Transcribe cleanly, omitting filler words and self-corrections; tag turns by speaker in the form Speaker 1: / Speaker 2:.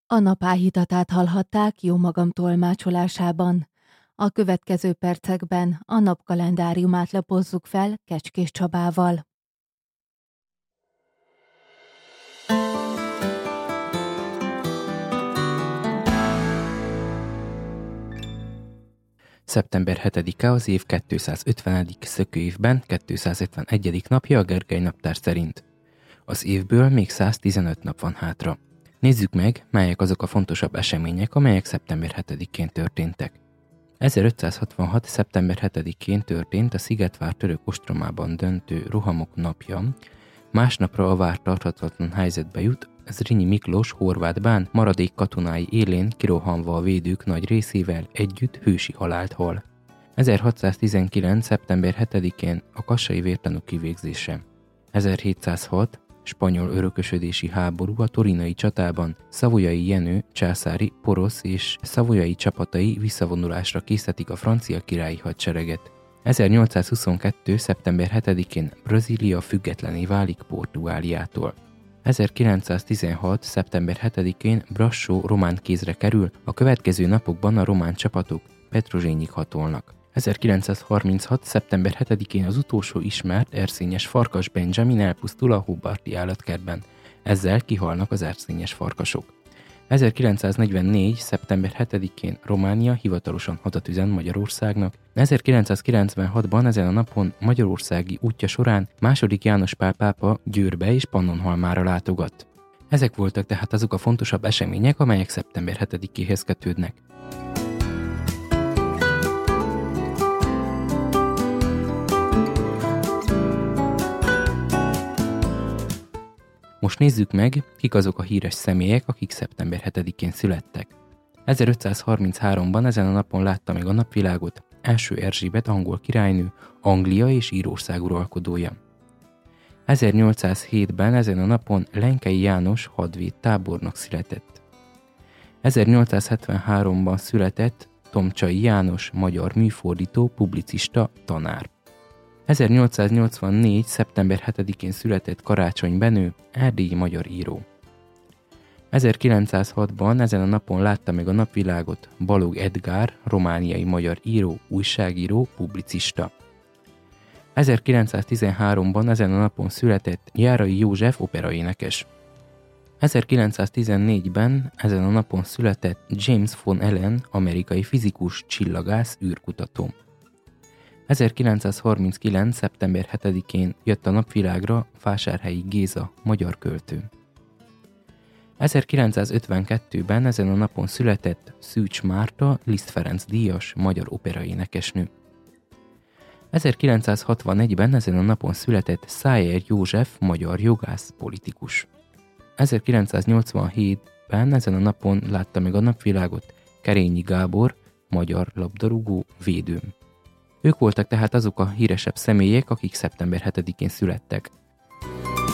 Speaker 1: A nap áhítatát hallhatták Jómagam tolmácsolásában. A következő percekben a nap kalendáriumát lapozzuk fel Kecskés Csabával.
Speaker 2: Szeptember 7-e az év 250. szökőévben 251. napja a Gergely naptár szerint. Az évből még 115 nap van hátra. Nézzük meg, melyek azok a fontosabb események, amelyek szeptember 7-én történtek. 1566. szeptember 7-én történt a Szigetvár török ostromában döntő rohamok napja. Másnapra a vár tarthatatlan helyzetbe jut, Zrínyi Miklós horvát bán maradék katonái élén kirohanva a védők nagy részével együtt hősi halált hal. 1619. szeptember 7-én a kassai vértanúk kivégzése. 1706. spanyol örökösödési háború a torinai csatában Savoyai Jenő császári, porosz és szavoyai csapatai visszavonulásra készítik a francia királyi hadsereget. 1822. szeptember 7-én Brazília függetlenné válik Portugáliától. 1916. szeptember 7-én Brassó román kézre kerül, a következő napokban a román csapatok Petrozsényig hatolnak. 1936. szeptember 7-én az utolsó ismert erszényes farkas Benjamin elpusztul a Hobarti állatkertben. Ezzel kihalnak az erszényes farkasok. 1944. szeptember 7-én Románia hivatalosan hadat üzen Magyarországnak. 1996-ban ezen a napon magyarországi útja során II. János Pál pápa Győrbe és Pannonhalmára látogat. Ezek voltak tehát azok a fontosabb események, amelyek szeptember 7-éhez kötődnek. Most nézzük meg, kik azok a híres személyek, akik szeptember 7-én születtek. 1533-ban ezen a napon látta meg a napvilágot első Erzsébet angol királynő, Anglia és Írország uralkodója. 1807-ben ezen a napon Lenkei János hadvéd tábornok született. 1873-ban született Tomcsai János magyar műfordító, publicista, tanár. 1884. szeptember 7-én született Karácsony Benő, erdélyi magyar író. 1906-ban ezen a napon látta meg a napvilágot Balogh Edgár, romániai magyar író, újságíró, publicista. 1913-ban ezen a napon született Járai József operaénekes. 1914-ben ezen a napon született James von Allen, amerikai fizikus, csillagász, űrkutató. 1939. szeptember 7-én jött a napvilágra Vásárhelyi Géza, magyar költő. 1952-ben ezen a napon született Szűcs Márta, Liszt Ferenc díjas, magyar operaénekesnő. 1961-ben ezen a napon született Szájer József, magyar jogász, politikus. 1987-ben ezen a napon látta meg a napvilágot Kerényi Gábor, magyar labdarúgó, védő. Ők voltak tehát azok a híresebb személyek, akik szeptember 7-én születtek.